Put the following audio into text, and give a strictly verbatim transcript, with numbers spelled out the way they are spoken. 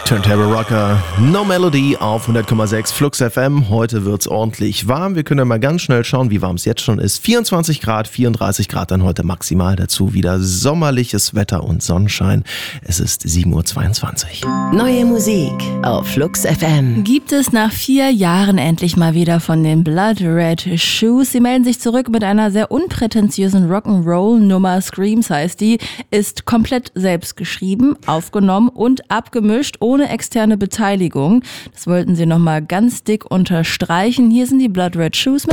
Turntable Rocker, No Melody auf hundert Komma sechs Flux F M. Heute wird's ordentlich warm. Wir können ja mal ganz schnell schauen, wie warm es jetzt schon ist. vierundzwanzig Grad, vierunddreißig Grad dann heute maximal. Dazu wieder sommerliches Wetter und Sonnenschein. Es ist sieben Uhr zweiundzwanzig. Neue Musik auf Flux F M. Gibt es nach vier Jahren endlich mal wieder von den Blood Red Shoes. Sie melden sich zurück mit einer sehr unprätentiösen Rock'n'Roll-Nummer. Screams heißt die. Ist komplett selbst geschrieben, aufgenommen und abgemischt, ohne externe Beteiligung. Das wollten sie nochmal ganz dick unterstreichen. Hier sind die Blood Red Shoes mit